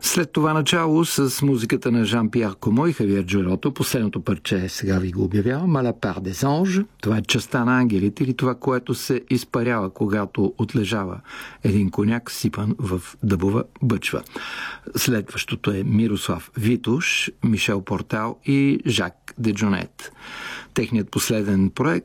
След това начало с музиката на Жан-Пьер Комо и Хавиер Джорото, последното парче, сега ви го обявявам, «À la part des anges». Това е частта на ангелите или това, което се изпарява, когато отлежава един коняк, сипан в дъбова бъчва. Следващото е Мирослав Витуш, Мишел Портал и Жак Деджонет. Техният последен проект